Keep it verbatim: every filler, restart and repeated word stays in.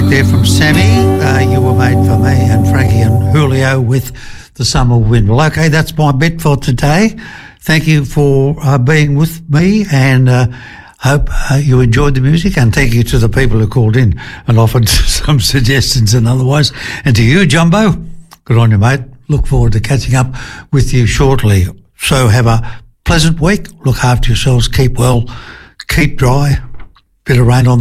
track there from Sammy, uh, You Were Made For Me, and Frankie and Julio with The Summer Wind. Well, okay, that's my bit for today. Thank you for uh, being with me, and uh, hope uh, you enjoyed the music, and thank you to the people who called in and offered some suggestions and otherwise. And to you, Jumbo, good on you, mate. Look forward to catching up with you shortly. So have a pleasant week. Look after yourselves. Keep well. Keep dry. Bit of rain on